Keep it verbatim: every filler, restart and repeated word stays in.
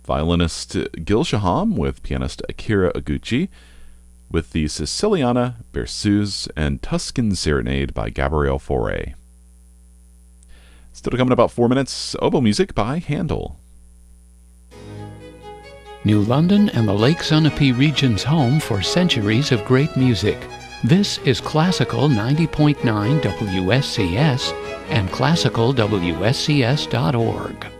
violinist Gil Shaham with pianist Akira Oguchi, with the Siciliana, Berceuse, and Tuscan Serenade by Gabriel Fauré. Still to come in about four minutes, oboe music by Handel. New London and the Lake Sunapee region's home for centuries of great music. This is Classical ninety point nine W S C S and classical W S C S dot org.